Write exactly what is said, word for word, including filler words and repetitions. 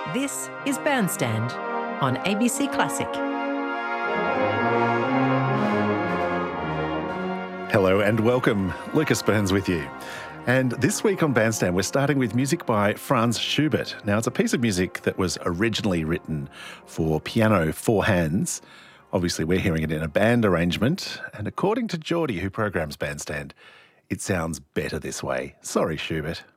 This is Bandstand on A B C Classic. Hello and welcome. Lucas Burns with you. And this week on Bandstand, we're starting with music by Franz Schubert. Now, it's a piece of music that was originally written for piano, four hands. Obviously, we're hearing it in a band arrangement. And according to Geordie, who programs Bandstand, it sounds better this way. Sorry, Schubert.